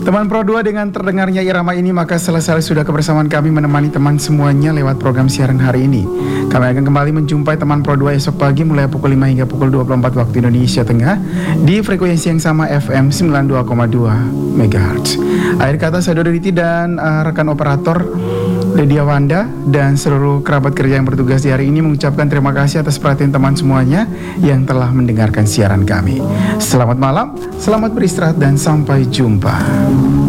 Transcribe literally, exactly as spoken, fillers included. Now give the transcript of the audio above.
Teman Pro dua, dengan terdengarnya irama ini maka selesai sudah kebersamaan kami menemani teman semuanya lewat program siaran hari ini. Kami akan kembali menjumpai teman Pro dua esok pagi mulai pukul lima hingga pukul dua puluh empat waktu Indonesia Tengah di frekuensi yang sama F M sembilan puluh dua koma dua megahertz. Akhir kata saya Dodo Diti dan uh, rekan operator Lydia Wanda dan seluruh kerabat kerja yang bertugas di hari ini mengucapkan terima kasih atas perhatian teman semuanya yang telah mendengarkan siaran kami. Selamat malam, selamat beristirahat dan sampai jumpa.